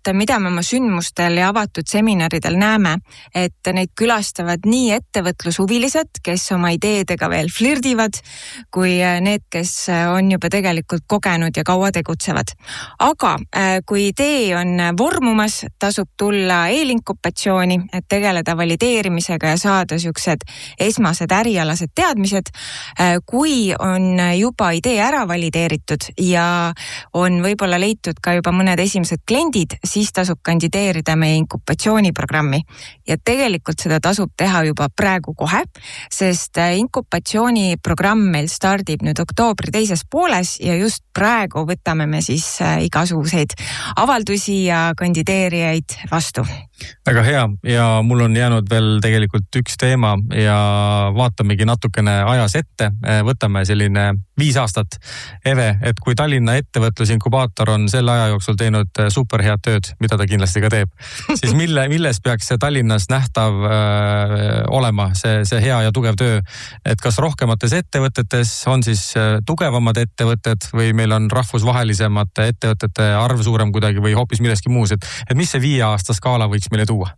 mida me oma sündmustel ja avatud seminaridel näeme, et neid külastavad nii ettevõtlushuvilised, kes oma ideedega veel flirdivad, kui need, kes on juba tegelikult kogenud ja kaua tegutsevad. Aga kui idee on vormumas, tasub tulla eelinkupatsiooni, et tegeleda valideerimisega ja saada siuksed esmased ärialased teadmised. Kui on juba idee ära valideeritud ja on võib-olla leitud ka juba mõned esimesed kliendid, siis tasub kandideerida meie inkupatsiooniprogrammi. Ja tegelikult seda tasub teha juba praegu kohe, sest inkupatsiooniprogramm meil stardib nüüd oktoobri teises pooles ja just praegu võtame me siis igasuguseid avaldusi ja kandideerijaid vastu. Väga hea ja mul on jäänud veel tegelikult üks teema ja vaatamegi natukene ajas ette. Võtame selline 5 aastat. Eve, et kui Tallinna ettevõtlusinkubaator on selle aja jooksul teinud superhead tööd, mida ta kindlasti ka teeb, siis milles peaks see Tallinnas nähtav olema see hea ja tugev töö? Et kas rohkemates ettevõtetes on siis tugevamad ettevõtted või meil on rahvusvahelisemate ettevõtete arv suurem kuidagi või hoopis milleski muus? Et mis see 5 aasta skaala võiks meile tuua?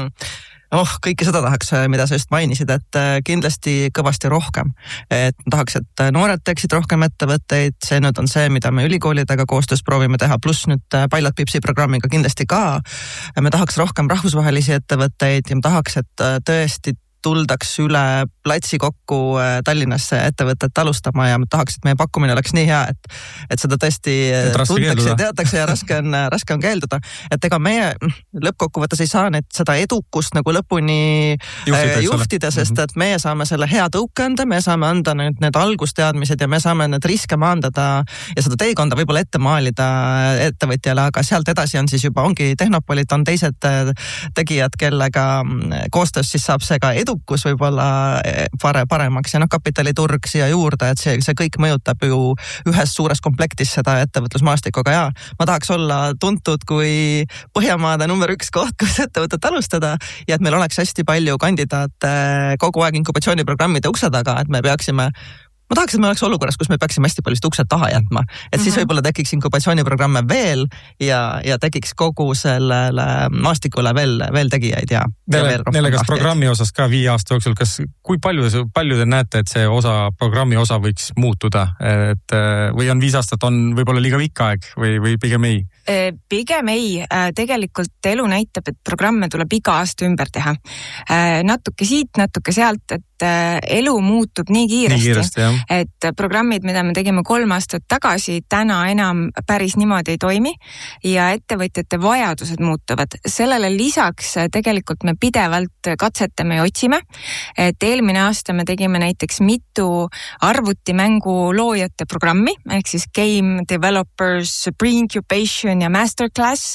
Kõike seda tahaks, mida sa just mainisid, et kindlasti kõvasti rohkem. Et tahaks, et noored teeksid rohkem ettevõtteid, see nüüd on see, mida me ülikoolidega koostöös proovime teha, pluss nüüd Pilot Pipsi programmiga kindlasti ka. Me tahaks rohkem rahvusvahelisi ettevõtteid ja me tahaks, et tõesti tuldaks üle platsi kokku Tallinnasse ettevõtet alustama ja tahaks, et meie pakkumine oleks nii hea, et seda tõesti tuntakse ja teatakse ja raske on keelduda. Et ega meie lõppkokkuvõttes ei saa seda edukust nagu lõpuni juhtida, sest et meie saame selle hea tõuke anda, me saame anda need algusteadmised ja me saame need riske maandada ja seda teekonda võib-olla ette maalida ettevõtjale, aga sealt edasi on siis juba ongi Tehnopolit, on teised tegijad, kellega koostöös siis saab see ka edukus võib-olla paremaks ja kapitaliturg siia juurde, et see kõik mõjutab ju ühes suures komplektis seda ettevõtlusmaastikuga ja ma tahaks olla tuntud kui Põhjamaade number 1 koht, kus ettevõtet alustada ja et meil oleks hästi palju kandidaate kogu aeg inkubatsiooniprogrammide ukse taga, et me peaksime ma tahaks, et me oleks olukorras, kus me peaksime hästi palju uksed taha jätma. Et siis võib-olla tekiks inkubatsiooniprogramme veel ja tekiks kogu sellele maastikule veel tegijaid ja Neile kas programmi osas ka 5 aasta jooksul, kui palju te näete, et see programmi osa võiks muutuda? Või on 5 aastat on võib-olla liiga pikk aeg või pigem ei? Pigem ei. Tegelikult elu näitab, et programme tuleb iga aasta ümber teha. Natuke siit, natuke sealt, et elu muutub nii kiiresti et programmid, mida me tegime 3 aastat tagasi, täna enam päris niimoodi ei toimi ja ettevõtjate vajadused muutuvad. Sellele lisaks tegelikult me pidevalt katsetame ja otsime, et eelmine aasta me tegime näiteks mitu arvutimängu loojate programmi, ehk siis Game Developers, Pre-Incubation ja Masterclass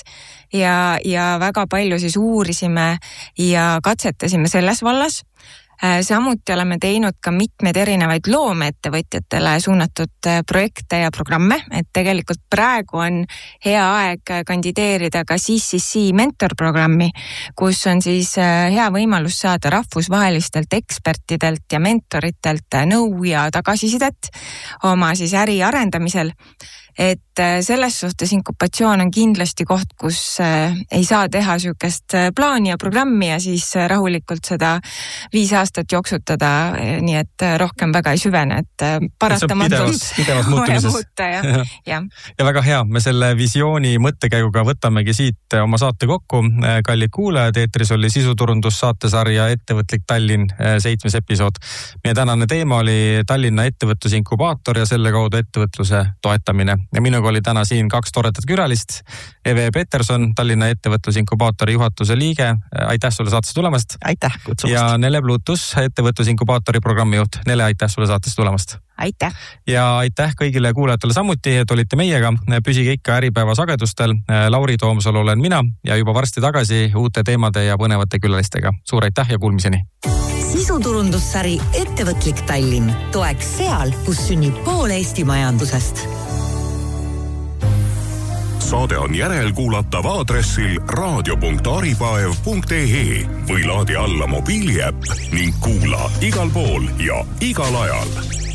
ja väga palju siis uurisime ja katsetasime selles vallas. Samuti oleme teinud ka mitmeid erinevaid loomeettevõtjatele suunatud projekte ja programme, et tegelikult praegu on hea aeg kandideerida ka CCC mentorprogrammi, kus on siis hea võimalus saada rahvusvahelistelt ekspertidelt ja mentoritelt nõu ja tagasisidet oma siis äri arendamisel. Et selles suhtes inkupatsioon on kindlasti koht, kus ei saa teha siukest plaani ja programmi ja siis rahulikult seda 5 aastat jooksutada, nii et rohkem väga ei süvene, et paratamatult pidevas muuta. Ja väga hea, me selle visiooni mõttekäiguga võtamegi siit oma saate kokku. Kallid kuulajad, eetris oli sisuturundus saatesarja Ettevõtlik Tallinn 7. episood. Meie tänane teema oli Tallinna ettevõtlusinkubaator ja selle kaudu ettevõtluse toetamine. Ja minuga oli täna siin 2 toredat külalist. Eve Peterson, Tallinna ettevõtlusinkubaatori juhatuse liige. Aitäh sulle saatesse tulemast. Aitäh kutsumast. Ja Nele Blutus, ettevõtlusinkubaatori programmijuht. Nele, aitäh sulle saatesse tulemast. Aitäh. Ja aitäh kõigile kuulajatele samuti, et olite meiega. Püsige ikka Äripäeva sagedustel. Lauri Toomsalu olen mina ja juba varsti tagasi uute teemade ja põnevate külalistega. Suur aitäh ja kuulmiseni. Sisuturundussari Ettevõtlik Tallinn toeks seal, kus sünnib pool Eesti majandusest. Saade on järelkuulatav aadressil radio.aripaev.ee või laadi alla mobiiliäpp ning kuula igal pool ja igal ajal.